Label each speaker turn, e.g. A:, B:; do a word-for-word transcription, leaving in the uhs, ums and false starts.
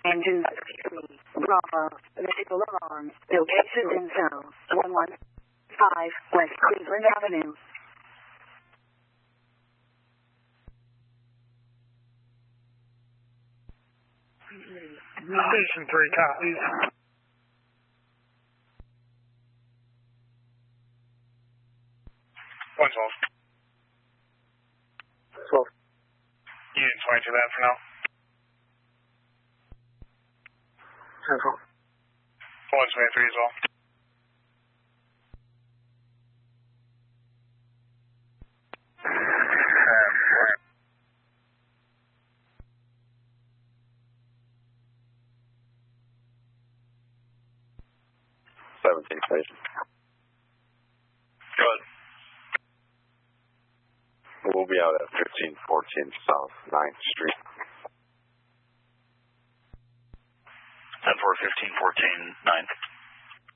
A: Engine three, Bravo, vehicle alarm, location info, one one five West Cleveland Avenue.
B: Station three copies.
C: one twelve.
B: twelve.
C: Unit twenty-two bad for now.
B: Central.
C: one twenty-three as well.
D: seventeen station.
C: Good.
D: We'll be out at fifteen fourteen South ninth Street.
C: ten four, fifteen fourteen, ninth.